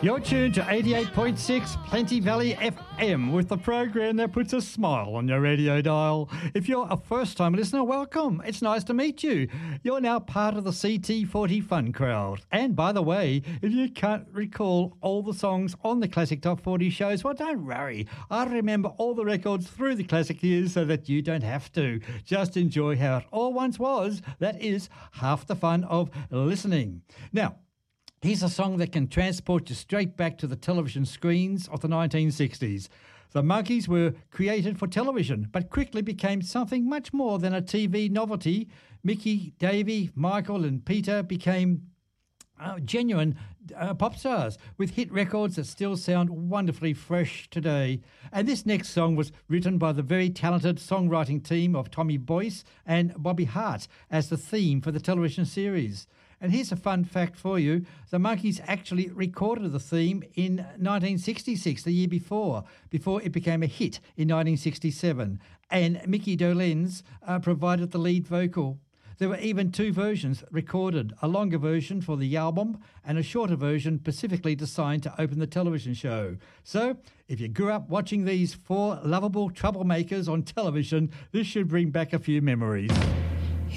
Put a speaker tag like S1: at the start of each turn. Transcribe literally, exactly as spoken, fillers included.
S1: You're tuned to eighty-eight point six Plenty Valley F M with the program that puts a smile on your radio dial. If you're a first-time listener, welcome. It's nice to meet you. You're now part of the C T forty Fun crowd. And by the way, if you can't recall all the songs on the Classic Top forty shows, well, don't worry. I remember all the records through the classic years so that you don't have to. Just enjoy how it all once was. That is half the fun of listening. Now, here's a song that can transport you straight back to the television screens of the nineteen sixties. The Monkees were created for television, but quickly became something much more than a T V novelty. Mickey, Davey, Michael and Peter became uh, genuine uh, pop stars with hit records that still sound wonderfully fresh today. And this next song was written by the very talented songwriting team of Tommy Boyce and Bobby Hart as the theme for the television series. And here's a fun fact for you. The Monkees actually recorded the theme in nineteen sixty-six, the year before, before it became a hit in nineteen sixty-seven. And Mickey Dolenz uh, provided the lead vocal. There were even two versions recorded, a longer version for the album and a shorter version specifically designed to open the television show. So, if you grew up watching these four lovable troublemakers on television, this should bring back a few memories.